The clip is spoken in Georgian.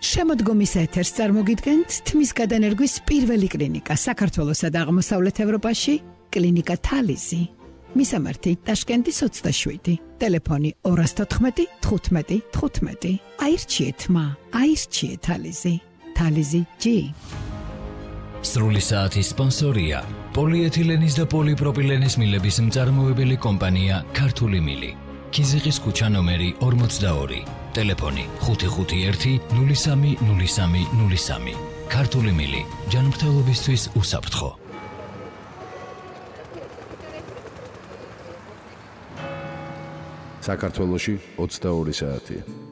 შემოდგომის ეთერს წარმოგიდგენთ თმის გადანერგვის პირველი კლინიკა საქართველოსა და აღმოსავლეთ ევროპაში, კლინიკა თალიზი. მისამართი ტაშკენტის 27, ტელეფონი 214 15 15. აირჩიეთ მა, აირჩიეთ თალიზი. თალიზი G. სრული საათის სპონსორია პოლიეთილენის და პოლიპროპილენის მილების მწარმოებელი კომპანია ქართული მილი. ქიზიყის ქუჩა ნომერი 42, ტელეფონი 551 03 03 03. ქართული მილი, ჯანმრთელობისთვის უსაფრთხო. საქართველოში 22 საათია.